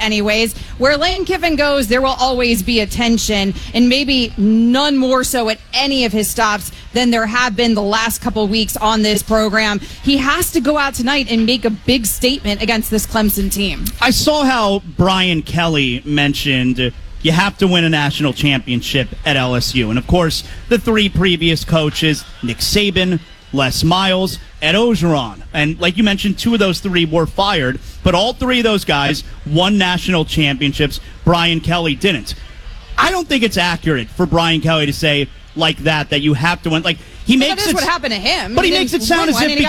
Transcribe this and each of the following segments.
anyways. Where Lane Kiffin goes, there will always be attention, and maybe none more so at any of his stops than there have been the last couple weeks on this program. He has to go out tonight and make a big statement against this Clemson team. I saw how Brian Kelly mentioned you have to win a national championship at LSU. And, of course, the three previous coaches, Nick Saban, Les Miles, Ed Orgeron. And like you mentioned, two of those three were fired, but all three of those guys won national championships. Brian Kelly didn't. I don't think it's accurate for Brian Kelly to say like that you have to win. Like, he makes that is what happened to him. But he makes it sound as if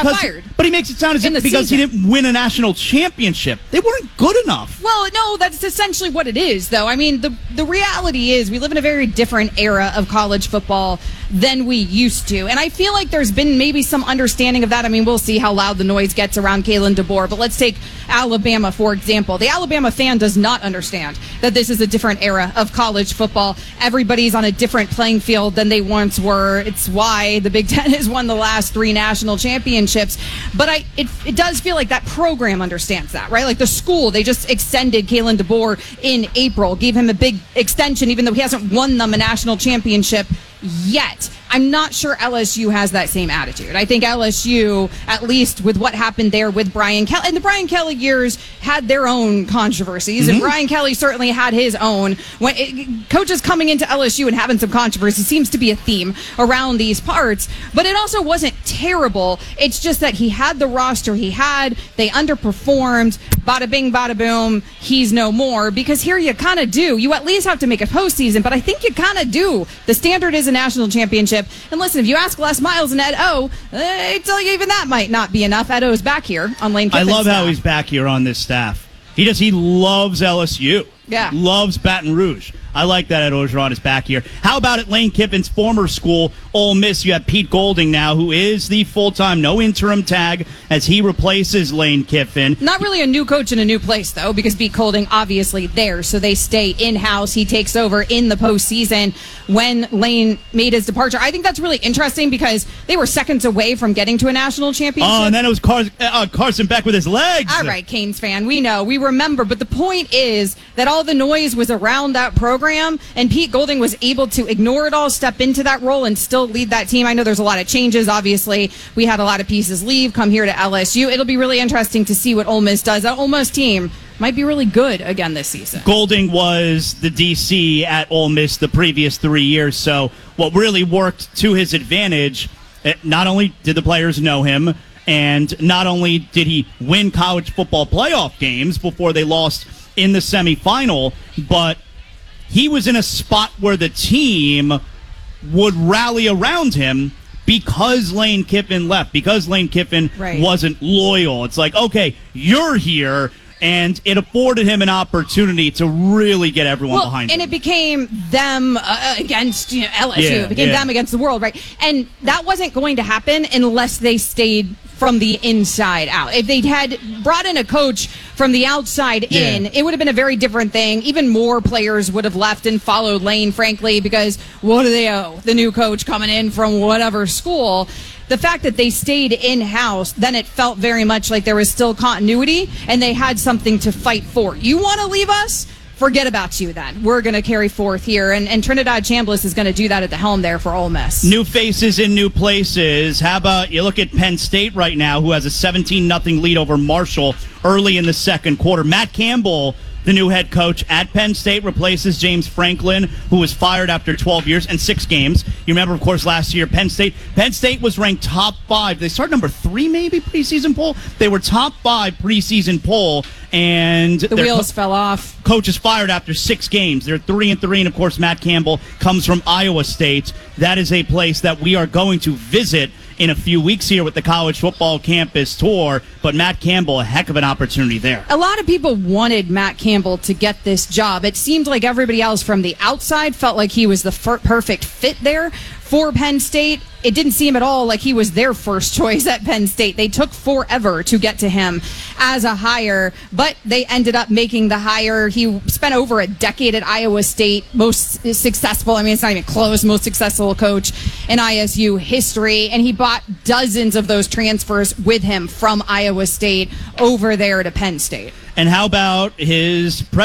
because he didn't win a national championship, they weren't good enough. Well, no, that's essentially what it is, though. I mean, the reality is we live in a very different era of college football than we used to. And I feel like there's been maybe some understanding of that. I mean, we'll see how loud the noise gets around Kalen DeBoer. But let's take Alabama, for example. The Alabama fan does not understand that this is a different era of college football. Everybody's on a different playing field than they once were. It's why the Big Ten has won the last 3 national championships. But it does feel like that program understands that, right? Like the school, they just extended Kalen DeBoer in April, gave him a big extension, even though he hasn't won them a national championship yet. I'm not sure LSU has that same attitude. I think LSU, at least with what happened there with Brian Kelly, and the Brian Kelly years had their own controversies, and Brian Kelly certainly had his own. Coaches coming into LSU and having some controversy seems to be a theme around these parts, but it also wasn't terrible. It's just that he had the roster he had, they underperformed, bada bing, bada boom, he's no more, because here you kind of do. You at least have to make a postseason, but I think you kind of do. The standard is a national championship. And listen, if you ask Les Miles and Ed O, I tell you even that might not be enough. Ed O's back here on Lane Kiffin's I love staff. how he's back here on this staff. He loves LSU. Yeah. Loves Baton Rouge. I like that Ed Orgeron is back here. How about at Lane Kiffin's former school, Ole Miss? You have Pete Golding now, who is the full-time, no interim tag, as he replaces Lane Kiffin. Not really a new coach in a new place, though, because Pete Golding obviously there, so they stay in-house. He takes over in the postseason when Lane made his departure. I think that's really interesting because they were seconds away from getting to a national championship. Oh, and then it was Carson Beck with his legs. All right, Canes fan, we know, we remember, but the point is that all the noise was around that program, and Pete Golding was able to ignore it all, step into that role, and still lead that team. I know there's a lot of changes. Obviously, we had a lot of pieces leave, come here to LSU. It'll be really interesting to see what Ole Miss does. That Ole Miss team might be really good again this season. Golding was the DC at Ole Miss the previous 3 years, so what really worked to his advantage, not only did the players know him, and not only did he win college football playoff games before they lost in the semifinal, but he was in a spot where the team would rally around him because Lane Kiffin left, because Lane Kiffin wasn't loyal. It's like, okay, you're here, and it afforded him an opportunity to really get everyone behind him. And it became them against LSU. It became them against the world, right? And that wasn't going to happen unless they stayed from the inside out. If they had brought in a coach from the outside in, it would have been a very different thing. Even more players would have left and followed Lane, frankly, because what do they owe? The new coach coming in from whatever school. The fact that they stayed in-house, then it felt very much like there was still continuity and they had something to fight for. You want to leave us? Forget about you then. We're going to carry forth here. And Trinidad Chambliss is going to do that at the helm there for Ole Miss. New faces in new places. How about you look at Penn State right now, who has a 17-0 lead over Marshall early in the second quarter. Matt Campbell, the new head coach at Penn State, replaces James Franklin, who was fired after 12 years and 6 games. You remember, of course, last year, Penn State was ranked top 5. They started number 3, maybe, preseason poll. They were top 5 preseason poll, and the wheels fell off. Coach is fired after 6 games. They're 3-3, and of course, Matt Campbell comes from Iowa State. That is a place that we are going to visit in a few weeks here with the college football campus tour, but Matt Campbell, a heck of an opportunity there. A lot of people wanted Matt Campbell to get this job. It seemed like everybody else from the outside felt like he was the perfect fit there for Penn State. It didn't seem at all like he was their first choice at Penn State. They took forever to get to him as a hire, but they ended up making the hire. He spent over a decade at Iowa State, most successful, it's not even close, most successful coach in ISU history, and he brought dozens of those transfers with him from Iowa State over there to Penn State. And how about his